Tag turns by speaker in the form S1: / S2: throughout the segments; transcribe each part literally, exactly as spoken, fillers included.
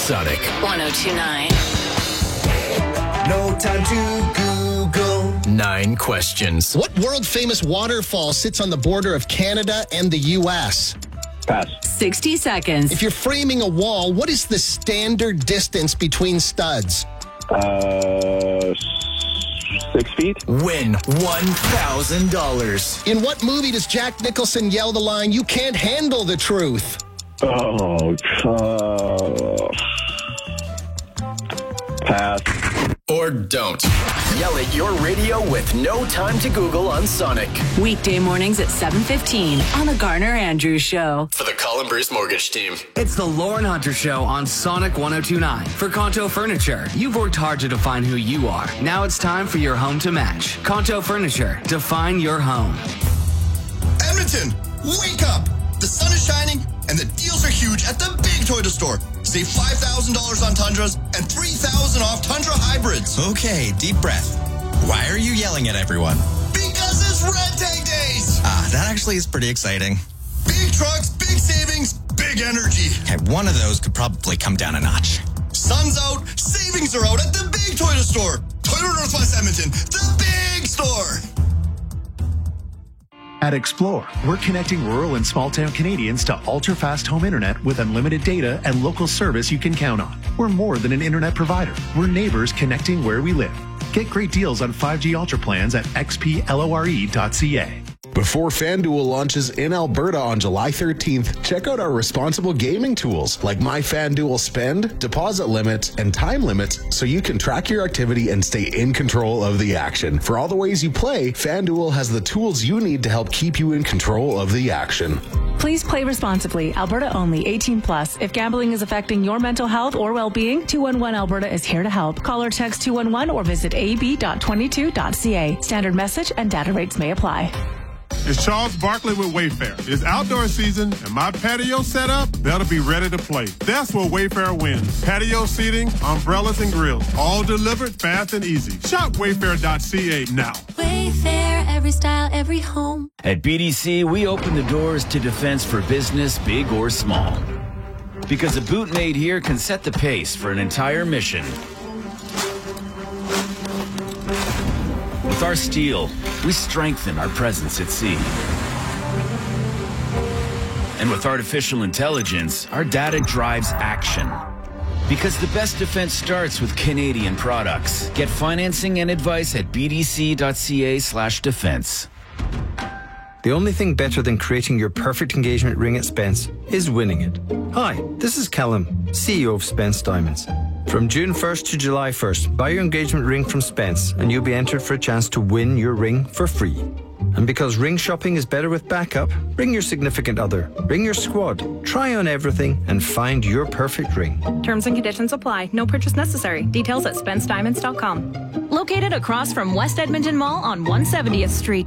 S1: Sonic
S2: one oh two point nine.
S3: No time to Google.
S1: Nine questions.
S4: What world-famous waterfall sits on the border of Canada and the U S?
S3: Pass.
S2: sixty seconds.
S4: If you're framing a wall, what is the standard distance between studs?
S3: Uh, six feet.
S1: Win one thousand dollars.
S4: In what movie does Jack Nicholson yell the line, "You can't handle the truth"?
S3: Oh, uh, pass.
S1: Or don't. Yell at your radio with No Time to Google on Sonic.
S2: Weekday mornings at seven fifteen on the Garner Andrews Show.
S1: For the Colin Bruce Mortgage Team.
S5: It's the Lauren Hunter Show on Sonic one oh two point nine. For Conto Furniture, you've worked hard to define who you are. Now it's time for your home to match. Conto Furniture, define your home.
S6: Edmonton, wake up! The sun is shining and the deals are huge at the big Toyota store. Save five thousand dollars on Tundras and three thousand dollars off Tundra hybrids.
S7: Okay, deep breath. Why are you yelling at everyone?
S6: Because it's Red Tag Days!
S7: Ah, that actually is pretty exciting.
S6: Big trucks, big savings, big energy.
S7: Okay, one of those could probably come down a notch.
S6: Sun's out, savings are out at the big Toyota store. Toyota Northwest Edmonton, the big store.
S8: At Explore, we're connecting rural and small-town Canadians to ultra-fast home internet with unlimited data and local service you can count on. We're more than an internet provider. We're neighbors connecting where we live. Get great deals on five G Ultra plans at x p lore dot c a.
S9: Before FanDuel launches in Alberta on July thirteenth, check out our responsible gaming tools like My FanDuel Spend, deposit limits, and time limits so you can track your activity and stay in control of the action. For all the ways you play, FanDuel has the tools you need to help keep you in control of the action.
S10: Please play responsibly. Alberta only. eighteen plus. If gambling is affecting your mental health or well-being, two one one Alberta is here to help. Call or text two one one or visit a b dot twenty-two dot c a. Standard message and data rates may apply.
S11: It's Charles Barkley with Wayfair. It's outdoor season, and my patio setup, that'll be ready to play. That's where Wayfair wins. Patio seating, umbrellas, and grills, all delivered fast and easy. Shop wayfair dot c a now.
S12: Wayfair, every style, every home.
S13: At B D C, we open the doors to defense for business, big or small. Because a boot made here can set the pace for an entire mission. With our steel, we strengthen our presence at sea. And with artificial intelligence, our data drives action. Because the best defense starts with Canadian products. Get financing and advice at b d c dot c a slash defense.
S14: The only thing better than creating your perfect engagement ring at Spence is winning it. Hi, this is Callum, C E O of Spence Diamonds. From June first to July first, buy your engagement ring from Spence and you'll be entered for a chance to win your ring for free. And because ring shopping is better with backup, bring your significant other, bring your squad, try on everything and find your perfect ring.
S15: Terms and conditions apply. No purchase necessary. Details at spence diamonds dot com. Located across from West Edmonton Mall on one seventieth Street.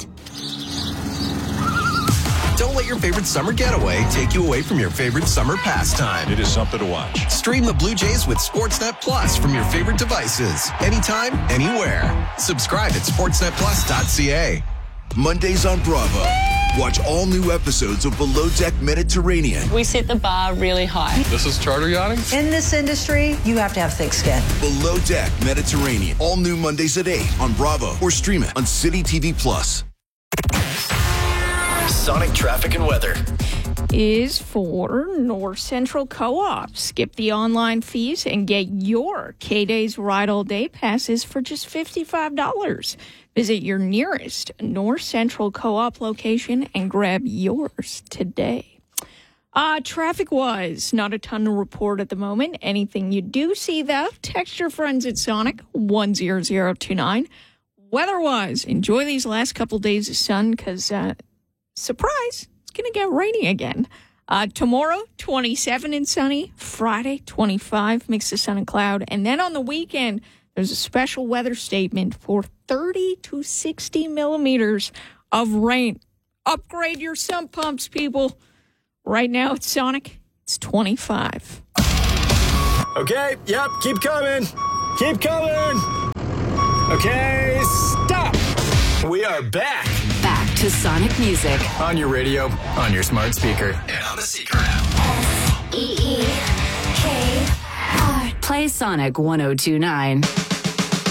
S16: Don't let your favorite summer getaway take you away from your favorite summer pastime.
S17: It is something to watch.
S16: Stream the Blue Jays with Sportsnet Plus from your favorite devices. Anytime, anywhere. Subscribe at sportsnet plus dot c a.
S18: Mondays on Bravo. Watch all new episodes of Below Deck Mediterranean.
S19: We set the bar really high.
S17: This is charter yachting?
S20: In this industry, you have to have thick skin.
S18: Below Deck Mediterranean. All new Mondays at eight on Bravo or stream it on City T V Plus.
S1: Sonic traffic and weather
S21: is for North Central Co-op. Skip the online fees and get your K-Days Ride All Day passes for just fifty-five dollars. Visit your nearest North Central Co-op location and grab yours today. Uh, traffic-wise, not a ton to report at the moment. Anything you do see, though, text your friends at Sonic one zero zero two nine. Weather-wise, enjoy these last couple days of sun because... Uh, Surprise, it's going to get rainy again. Uh, tomorrow, twenty-seven and sunny. Friday, twenty-five, mix of sun and cloud. And then on the weekend, there's a special weather statement for thirty to sixty millimeters of rain. Upgrade your sump pumps, people. Right now at Sonic, it's twenty-five.
S22: Okay, yep, keep coming. Keep coming. Okay, stop. We are back.
S2: Back to Sonic Music.
S1: on your radio, on your smart speaker,
S16: and on the Seeker app.
S12: S E E K R
S2: Play Sonic one oh two nine.